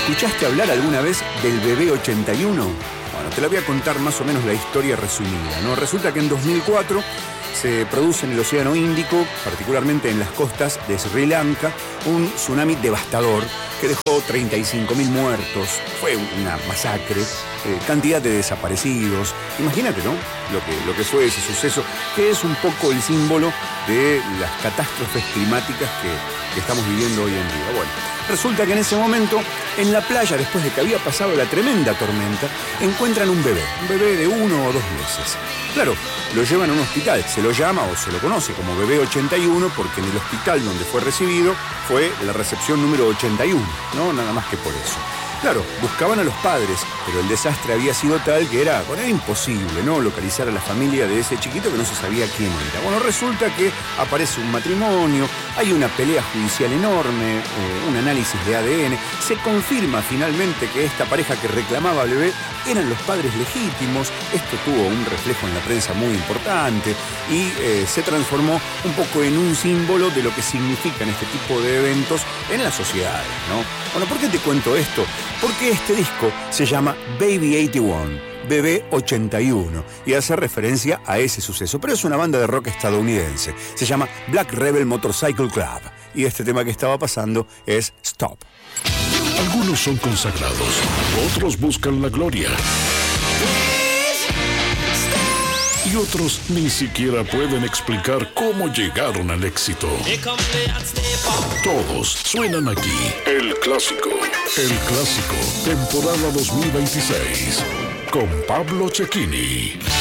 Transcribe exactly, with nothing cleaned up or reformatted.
¿Escuchaste hablar alguna vez del Bebé ochenta y uno? Bueno, te la voy a contar más o menos la historia resumida, ¿no? Resulta que en dos mil cuatro se produce en el Océano Índico, particularmente en las costas de Sri Lanka, un tsunami devastador que dejó treinta y cinco mil muertos. Fue una masacre, eh, cantidad de desaparecidos. Imagínate, ¿no? Lo que, lo que fue ese suceso, que es un poco el símbolo de las catástrofes climáticas que, que estamos viviendo hoy en día. Bueno, resulta que en ese momento, en la playa, después de que había pasado la tremenda tormenta, encuentran un bebé, un bebé de uno o dos meses. Claro, lo llevan a un hospital, se lo llama o se lo conoce como Bebé ochenta y uno porque en el hospital donde fue recibido fue la recepción número ochenta y uno, ¿no? Nada más que por eso. Claro, buscaban a los padres, pero el desastre había sido tal que era, bueno, era imposible, ¿no? Localizar a la familia de ese chiquito que no se sabía quién era. Bueno, resulta que aparece un matrimonio, hay una pelea judicial enorme, eh, un análisis de A D N, se confirma finalmente que esta pareja que reclamaba al bebé eran los padres legítimos. Esto tuvo un reflejo en la prensa muy importante y eh, se transformó un poco en un símbolo de lo que significan este tipo de eventos en las sociedades, ¿no? Bueno, ¿por qué te cuento esto? Porque este disco se llama Baby ochenta y uno, Bebé ochenta y uno, y hace referencia a ese suceso, pero es una banda de rock estadounidense. Se llama Black Rebel Motorcycle Club, y este tema que estaba pasando es Stop. Algunos son consagrados, otros buscan la gloria. Y otros ni siquiera pueden explicar cómo llegaron al éxito. Todos suenan aquí. El Clásico. El Clásico, temporada dos mil veintiséis. Con Pablo Cecchini.